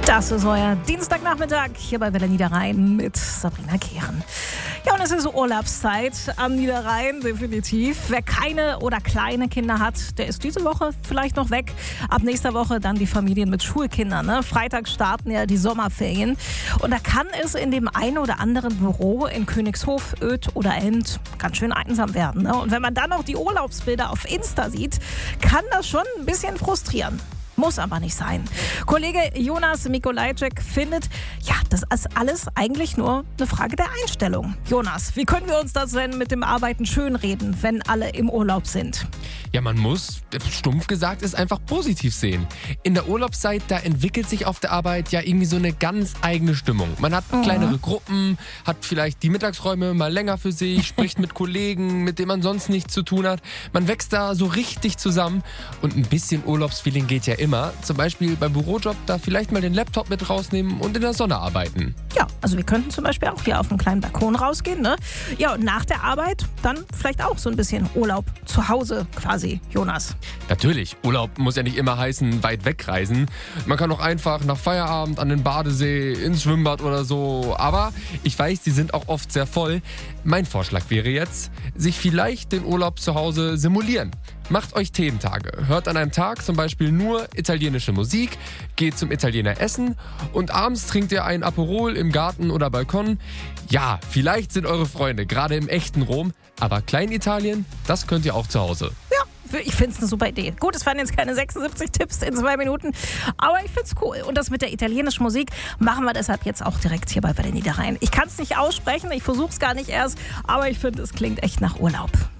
Das ist euer Dienstagnachmittag hier bei Welle Niederrhein mit Sabrina Kehren. Ja, und es ist Urlaubszeit am Niederrhein, definitiv. Wer keine oder kleine Kinder hat, der ist diese Woche vielleicht noch weg. Ab nächster Woche dann die Familien mit Schulkindern. Ne? Freitag starten ja die Sommerferien. Und da kann es in dem einen oder anderen Büro in Königshof, Oedt oder End ganz schön einsam werden. Ne? Und wenn man dann noch die Urlaubsbilder auf Insta sieht, kann das schon ein bisschen frustrieren. Muss aber nicht sein. Kollege Jonas Mikolajczyk findet, ja, das ist alles eigentlich nur eine Frage der Einstellung. Jonas, wie können wir uns das denn mit dem Arbeiten schönreden, wenn alle im Urlaub sind? Ja, man muss, stumpf gesagt, es einfach positiv sehen. In der Urlaubszeit, da entwickelt sich auf der Arbeit ja irgendwie so eine ganz eigene Stimmung. Man hat kleinere Gruppen, hat vielleicht die Mittagsräume mal länger für sich, spricht mit Kollegen, mit denen man sonst nichts zu tun hat. Man wächst da so richtig zusammen und ein bisschen Urlaubsfeeling geht ja immer. Zum Beispiel beim Bürojob da vielleicht mal den Laptop mit rausnehmen und in der Sonne arbeiten. Ja, also wir könnten zum Beispiel auch hier auf einen kleinen Balkon rausgehen, ne? Ja, und nach der Arbeit dann vielleicht auch so ein bisschen Urlaub zu Hause quasi, Jonas. Natürlich, Urlaub muss ja nicht immer heißen, weit wegreisen. Man kann auch einfach nach Feierabend an den Badesee, ins Schwimmbad oder so. Aber ich weiß, die sind auch oft sehr voll. Mein Vorschlag wäre jetzt, sich vielleicht den Urlaub zu Hause simulieren. Macht euch Thementage. Hört an einem Tag zum Beispiel nur italienische Musik, geht zum Italiener essen und abends trinkt ihr ein Aperol im Garten oder Balkon. Ja, vielleicht sind eure Freunde gerade im echten Rom, aber Kleinitalien, das könnt ihr auch zu Hause. Ja, ich finde es eine super Idee. Gut, es waren jetzt keine 76 Tipps in 2 Minuten, aber ich finde es cool. Und das mit der italienischen Musik machen wir deshalb jetzt auch direkt hier bei Welle Niederrhein. Ich kann es nicht aussprechen, ich versuche es gar nicht erst, aber ich finde, es klingt echt nach Urlaub.